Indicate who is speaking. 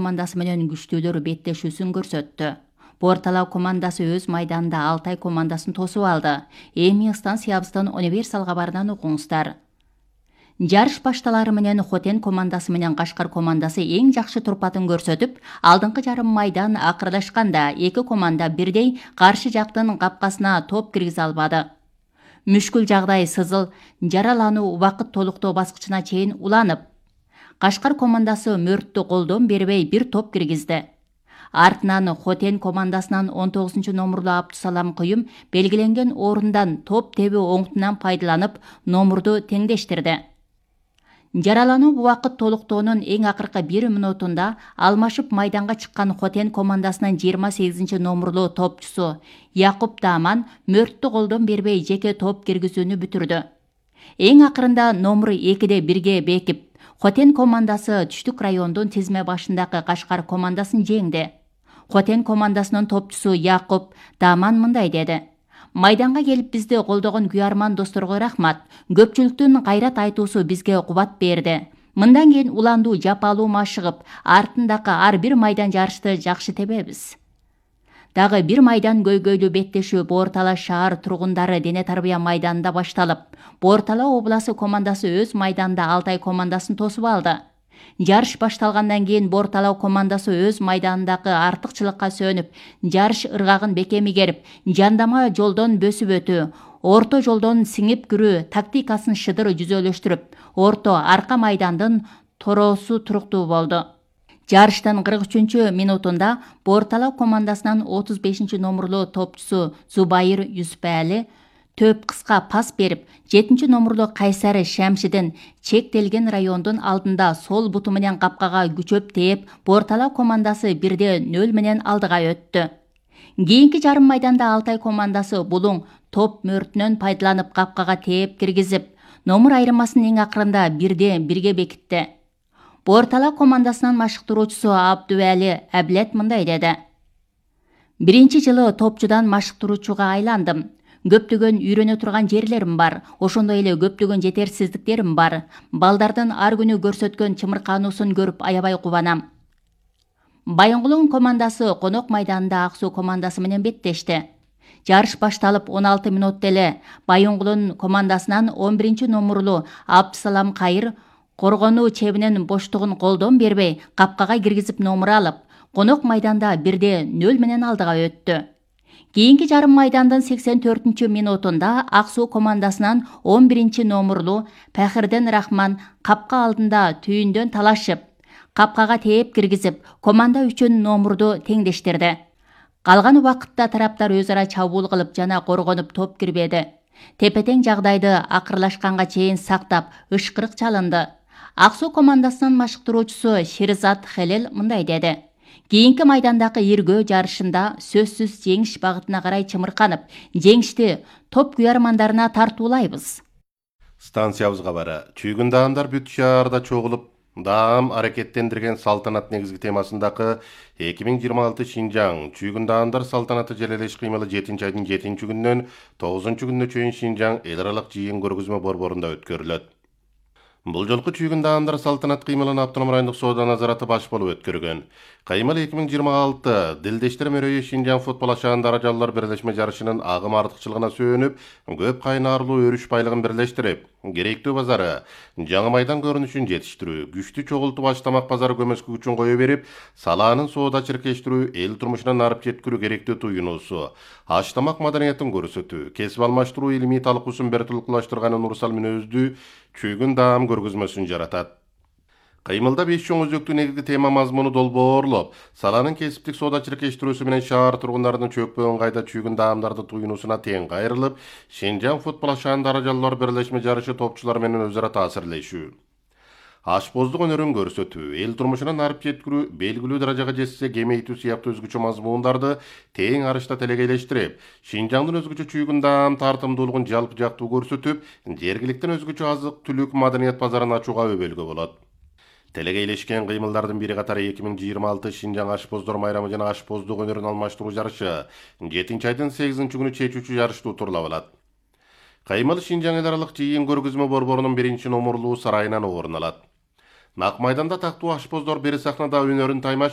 Speaker 1: командасы менен күчтүүлөр беттешүүсүн көрсөттү. Борталау командасы өз майданында Алтай командасын тосуп алды. Эми станциябыздын универсал кабарынан окуңуздар. Жарыш башталары менен Хотен командасы менен Кашкар командасы эң жакшы турпатын көрсөтүп, алдыңкы жарым майдан акырдашканда эки команда бирдей каршы жактын капкасына топ киргизе албады. Мүшкүл жагдай сызыл жаралануу убакыт толуктоо баскычына чейин уланып, Кашкар командасы мөрттү колдон бербей бир топ киргизди. Артынан Хотен командасынан 19 номурлуу Абдусалам Куюм белгиленген орундан топ тебүү оңтунан пайдаланып, номурду теңдештирди. Жаралануу убакыт толуктоонун эң акыркы 1 минутунда алмашып майданга чыккан Хотен командасынын 28 номурлуу топчусу Якуп Тааман мөрттү колдон бербей жеке топ киргизүүнү бүтүрдү. Эң акырында номуру 2-1 бекип, Хотен командасы түштүк райондун тизме башындагы Кашкар командасын жеңди. Хотен командасынын топчусу Якуп Тааман мындай деди: Майданга келип бизди колдогон күйарман досторго рахмат. Көпчүлүктүн кайрат айтуусу бизге кубат берди. Мындан кийин уландуу жапалуу машыгып, артындагы ар бир майдан жарышты жакшы тебебиз. Дагы бир майдан көйгөйлүү беттешүү Бортала шаар тургундары дене тарбия майданында башталып, Бортала обласы командасы өз майданында Алтай командасын тосуп алды. Жарыш башталгандан кийин Борталау командасы өз майданындагы артыкчылыкка сөнүп, жарыш ыргагын бекеми керип, жандама жолдон бөсүп өтүү, орто жолдон сиңип кирүү тактикасын шыдыр жүзөлөштүрүп, орто арка майдандын тороосу туруктуу болду. Жарыштын 43 минутунда Борталау командасынан 35 номурлуу топчусу Зубайыр Юсупали төп кыска пас берип, 7 номурлуу Кайсары Шамшидин чектелген райондун алдында сол буту менен капкага күчөп тээп, Борталау командасы 1-0 менен алдыга өттү. Кийинки жарым майданда Алтай командасы булуң топ мөртүнөн пайдаланып капкага тээп киргизип, номур айырмасын эң акырында 1-1 бекитти. Борталау командасынын машыктыруучусу Абдували Аблет мындай деди: Биринчи жылы топчудан машыктыруучуга айландым. Көптөгөн үйрөнө турган жерлерим бар, ошондой эле көптөгөн жетерсиздиктерим бар. Балдардын ар күнү көрсөткөн чымыркануусун көрүп аябай кубанам. Байоңгулуң командасы конок майданында Ак Суу командасы менен беттешти. Жарыш башталып 16 минутта эле Байоңгулуң командасынан 11 номурлуу Абдусалам Кайыр коргонуу чебинин боштугун колдон бербей капкага киргизип номур алып, конок майданда 1-0 менен алдыга өттү. Кийинки жарым майдандын 84 минутунда Ак Суу командасынан 11 номурлуу Пахирден Рахман капка алдында түйүндөн талашып, капкага тээп киргизип, команда үчүн номурду теңдештирди. Калган убакытта тараптар өз ара чабуул кылып жана коргонуп топ кирбеди. Тепе-тең жагдайды акырлашканга чейин сактап, ышкырык чалынды. Ак Суу командасынын машыктыруучусу Шерзат Хелел мындай деди: Кийинки майдандагы иргөө жарышында сөзсүз жеңиш багытына карай чымырканып, жеңишти топ күйармандарына тартуулайбыз.
Speaker 2: Станциябыз кабары. Чүйгүн даамдар бүт шаарда чогулуп, даам аракеттендирген салтанат негизги темасындагы 2026 Шинжаң Чүйгүн даамдар салтанаты желелеш кыймылы 7-айдын 7-күнүнөн 9-күнүнө чейин Шинжаң эл аралык жыйын көргөзмө борборунда өткөрүлөт. Бул жолку Чүйгүн даамдар салтанат кыймылын Автоном райондук соода назараты баш болуп өткөргөн. Кыймыл 2026 Дилдештер мөрөйү Шинжаң футбол ашаан даражалуулар бирлешме жарышынын агым артыкчылыгына сүйөнүп, көп кайнаарлуу өрүш байлыгын бирлештирип, керектүү базары, жаңы майдан көрүнүшүн жетиштирүү, күчтүү чогултуу баштамак базары көмөскө күчүн кое берип, салаанын соода чиркештирүү, эл турмушуна нарып жеткирүү керектүү туюнуусу, аштамак маданиятын көрсөтүү, кесип алмаштыруу илимий талкуусун бертулукташтырганын урсал мүнөздүү Чүйгүн даам көргөзмөсүн жаратат. Кыймылда 5 чоң өзөктүү негизги тема мазмуну долбоорлоп, саланын кесиптик соода чиркештирүүсү менен шаар тургундарынын чөкпө ыңгайда Чүйгүн даамдарды туюнуусуна тең кайрылып, Шинжаң футбол ашаан даражалуулар бирлешме жарышы топчулар менен өз ара таасирлешүү. Ашпоздук өнөрүн көрсөтүү, эл турмушуна нарып жеткирүү, белгилүү даражага жетсе кемейтүү сыяктуу өзгөчө мазмундарды тең арышта телегейлештирип, Шинжаңдын өзгөчө Чүйгүн даам тартымдуулугун жалпы жактуу көрсөтүп, жергиликтин өзгөчө азык-түлүк маданият базарын ачууга өбөлгө болот. Телегейлешкен кыймылдардын бири катары 2026 Шинжаң ашпоздор майрамы жана ашпоздук өнөрүн алмаштыруу жарышы 7-айдын 8-күнү чечүүчү жарышты утурлап алат. Кыймыл Шинжаң эл аралык жыйын көргөзмө борборунун 1 номурлуу сарайынан орун алат. Нак майданда тактуу ашпоздор бери сахнада өнөрүн таймаш